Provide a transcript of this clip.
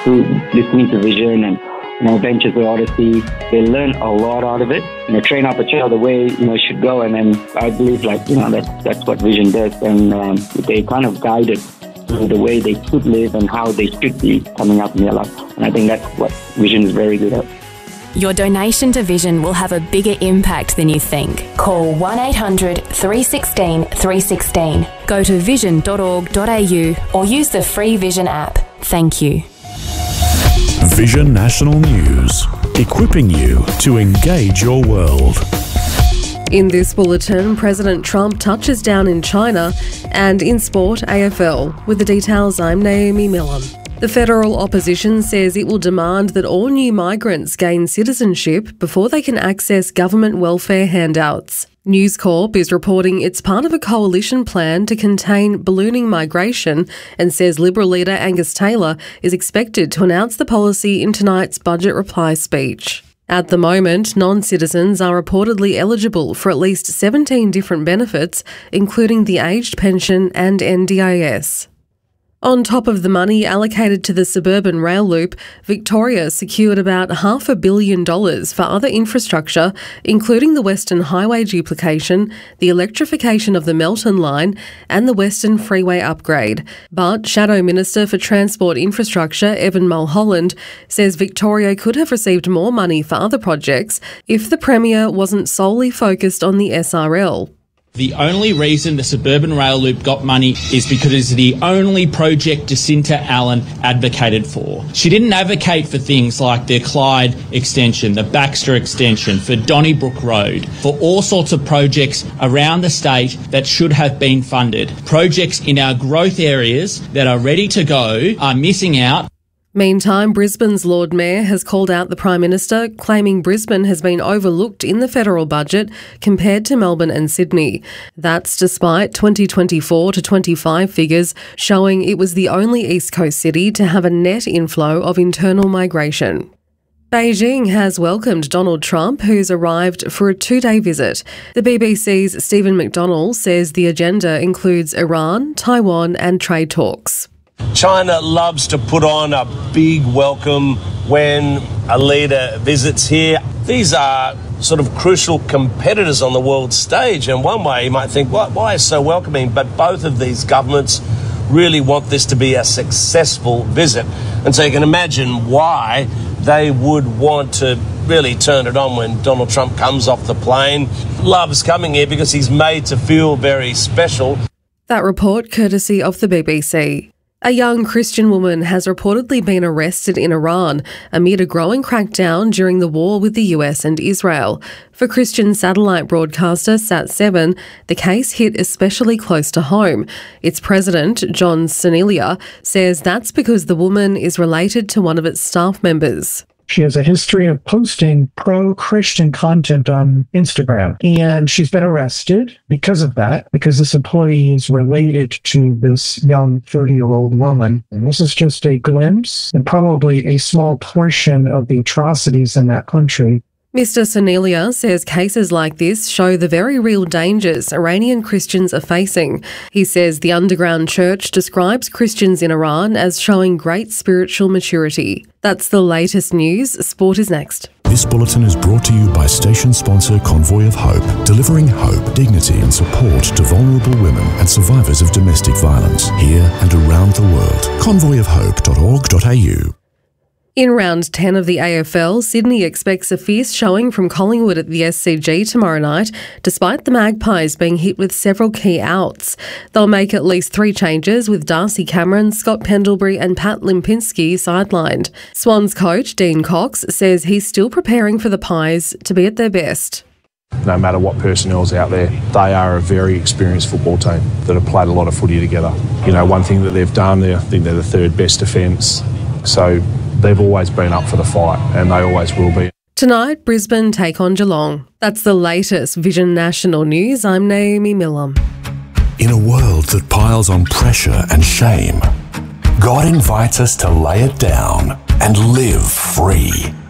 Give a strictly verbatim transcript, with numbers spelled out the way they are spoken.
through listening to Vision and, you know, Adventures with Odyssey, they learn a lot out of it. You know, train up a child the way, you know, it should go. And then I believe, like, you know, that's, that's what Vision does. And um, they kind of guide it through the way they should live and how they should be coming up in their life. And I think that's what Vision is very good at. Your donation to Vision will have a bigger impact than you think. Call one eight hundred three one six three one six. Go to vision dot org dot a u or use the free Vision app. Thank you. Vision National News, equipping you to engage your world. In this bulletin, President Trump touches down in China, and in sport, A F L. With the details, I'm Naomi Millam. The federal opposition says it will demand that all new migrants gain citizenship before they can access government welfare handouts. News Corp is reporting it's part of a coalition plan to contain ballooning migration and says Liberal leader Angus Taylor is expected to announce the policy in tonight's budget reply speech. At the moment, non-citizens are reportedly eligible for at least seventeen different benefits, including the aged pension and N D I S. On top of the money allocated to the suburban rail loop, Victoria secured about half a billion dollars for other infrastructure, including the Western Highway duplication, the electrification of the Melton line, and the Western Freeway upgrade. But Shadow Minister for Transport Infrastructure, Evan Mulholland, says Victoria could have received more money for other projects if the Premier wasn't solely focused on the S R L. The only reason the suburban rail loop got money is because it's the only project Jacinta Allen advocated for. She didn't advocate for things like the Clyde extension, the Baxter extension, for Donnybrook Road, for all sorts of projects around the state that should have been funded. Projects in our growth areas that are ready to go are missing out. Meantime, Brisbane's Lord Mayor has called out the Prime Minister, claiming Brisbane has been overlooked in the federal budget compared to Melbourne and Sydney. That's despite twenty twenty-four to twenty-five figures showing it was the only East Coast city to have a net inflow of internal migration. Beijing has welcomed Donald Trump, who's arrived for a two-day visit. The B B C's Stephen McDonnell says the agenda includes Iran, Taiwan and trade talks. China loves to put on a big welcome when a leader visits here. These are sort of crucial competitors on the world stage, and one way you might think, why, why is so welcoming? But both of these governments really want this to be a successful visit, and so you can imagine why they would want to really turn it on when Donald Trump comes off the plane. Loves coming here because he's made to feel very special. That report courtesy of the B B C. A young Christian woman has reportedly been arrested in Iran amid a growing crackdown during the war with the U S and Israel. For Christian satellite broadcaster Sat seven, the case hit especially close to home. Its president, John Sanilia, says that's because the woman is related to one of its staff members. She has a history of posting pro-Christian content on Instagram, and she's been arrested because of that, because this employee is related to this young thirty-year-old woman. And this is just a glimpse and probably a small portion of the atrocities in that country. Mister Sanilia says cases like this show the very real dangers Iranian Christians are facing. He says the underground church describes Christians in Iran as showing great spiritual maturity. That's the latest news. Sport is next. This bulletin is brought to you by station sponsor Convoy of Hope, delivering hope, dignity and support to vulnerable women and survivors of domestic violence here and around the world. convoy of hope dot org dot a u. In round ten of the A F L, Sydney expects a fierce showing from Collingwood at the S C G tomorrow night, despite the Magpies being hit with several key outs. They'll make at least three changes, with Darcy Cameron, Scott Pendlebury and Pat Lipinski sidelined. Swans coach Dean Cox says he's still preparing for the Pies to be at their best. No matter what personnel's out there, they are a very experienced football team that have played a lot of footy together. You know, one thing that they've done, I think they're the third best defence. So they've always been up for the fight, and they always will be. Tonight, Brisbane take on Geelong. That's the latest Vision National News. I'm Naomi Millam. In a world that piles on pressure and shame, God invites us to lay it down and live free.